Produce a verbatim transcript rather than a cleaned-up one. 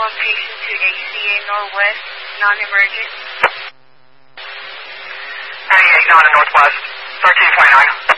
one patient to A C A Northwest, non-emergent. ninety-eight, nine Northwest, thirteen twenty-nine.